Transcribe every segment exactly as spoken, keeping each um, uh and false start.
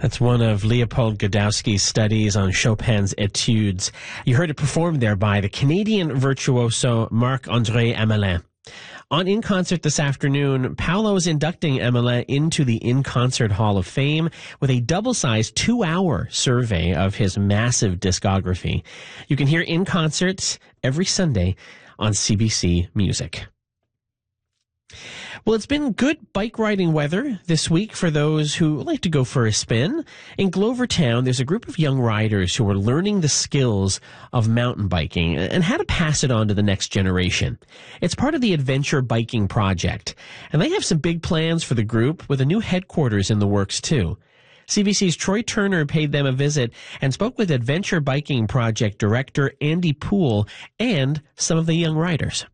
That's one of Leopold Godowski's studies on Chopin's Etudes. You heard it performed there by the Canadian virtuoso Marc-André Hamelin. On In Concert this afternoon, Paolo is inducting Hamelin into the In Concert Hall of Fame with a double-sized two-hour survey of his massive discography. You can hear In Concert every Sunday on C B C Music. Well, it's been good bike riding weather this week for those who like to go for a spin. In Glovertown, there's a group of young riders who are learning the skills of mountain biking and how to pass it on to the next generation. It's part of the Adventure Biking Project, and they have some big plans for the group with a new headquarters in the works, too. C B C's Troy Turner paid them a visit and spoke with Adventure Biking Project Director Andy Poole and some of the young riders.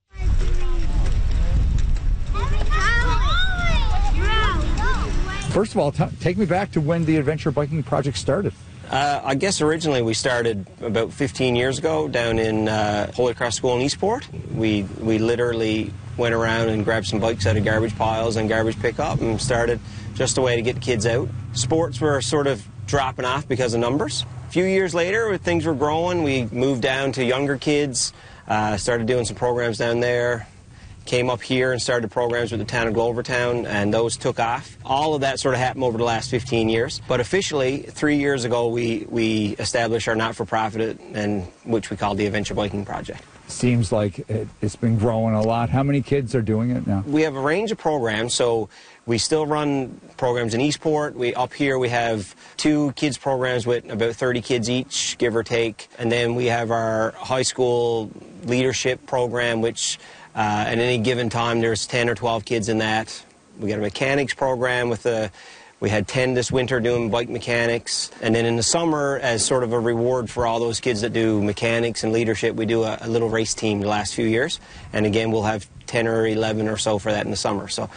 First of all, t- take me back to when the Adventure Biking Project started. Uh, I guess originally we started about fifteen years ago down in uh, Holy Cross School in Eastport. We we literally went around and grabbed some bikes out of garbage piles and garbage pickup and started just a way to get the kids out. Sports were sort of dropping off because of numbers. A few years later, when things were growing, we moved down to younger kids, uh, started doing some programs down there. Came up here and started programs with the town of Glovertown, and those took off. All of that sort of happened over the last fifteen years. But officially, three years ago, we, we established our not-for-profit, and which we called the Adventure Biking Project. Seems like it, it's been growing a lot. How many kids are doing it now? We have a range of programs, so we still run programs in Eastport. We, up here we have two kids programs with about thirty kids each, give or take. And then we have our high school leadership program, which Uh, at any given time, there's ten or twelve kids in that. We got a mechanics program with a, we had ten this winter doing bike mechanics. And then in the summer, as sort of a reward for all those kids that do mechanics and leadership, we do a, a little race team the last few years. And again, we'll have ten or eleven or so for that in the summer. So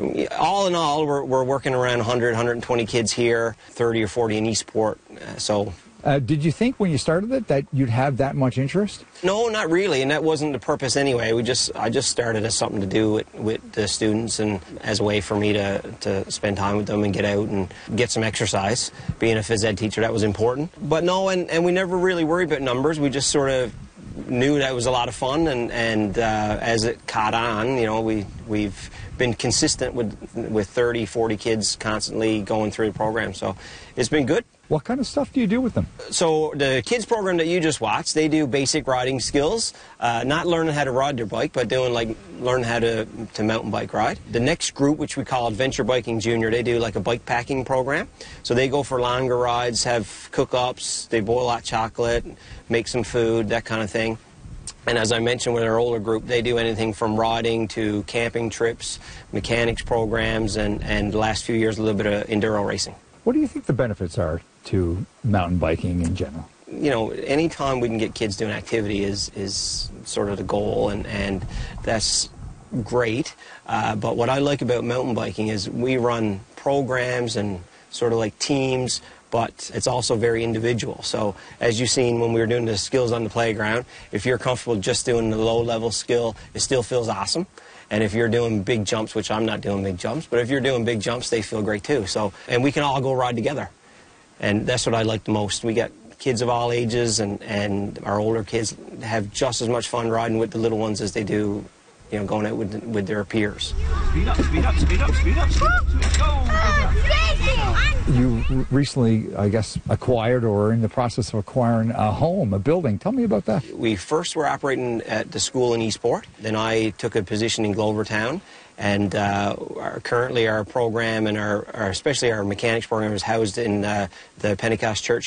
all in all, we're, we're working around one hundred, one hundred twenty kids here, thirty or forty in Eastport. Uh, so. Uh, did you think when you started it that you'd have that much interest? No, not really, and that wasn't the purpose anyway. We just, I just started as something to do with, with the students and as a way for me to, to spend time with them and get out and get some exercise. Being a phys ed teacher, that was important. But no, and, and we never really worried about numbers. We just sort of knew that it was a lot of fun, and, and uh, as it caught on, you know, we, we've been consistent with, with thirty, forty kids constantly going through the program, so it's been good. What kind of stuff do you do with them? So the kids program that you just watched, they do basic riding skills, uh, not learning how to ride their bike, but doing like learning how to, to mountain bike ride. The next group, which we call Adventure Biking Junior, they do like a bike packing program. So they go for longer rides, have cook-ups, they boil hot chocolate, make some food, that kind of thing. And as I mentioned with our older group, they do anything from riding to camping trips, mechanics programs, and, and the last few years a little bit of enduro racing. What do you think the benefits are to mountain biking in general? You know, any time we can get kids doing activity is, is sort of the goal, and, and that's great. Uh, but what I like about mountain biking is we run programs and sort of like teams, but it's also very individual. So as you've seen when we were doing the skills on the playground, if you're comfortable just doing the low-level skill, it still feels awesome. And if you're doing big jumps, which I'm not doing big jumps, but if you're doing big jumps, they feel great too. So, and we can all go ride together. And that's what I like the most. We got kids of all ages, and, and our older kids have just as much fun riding with the little ones as they do, you know, going out with, with their peers. Speed up, speed up, speed up, speed up, speed up, speed up, go! You recently, I guess, acquired or are in the process of acquiring a home, a building. Tell me about that. We first were operating at the school in Eastport. Then I took a position in Glovertown. And uh, our, currently our program and our, our, especially our mechanics program is housed in uh, the Pentecost Church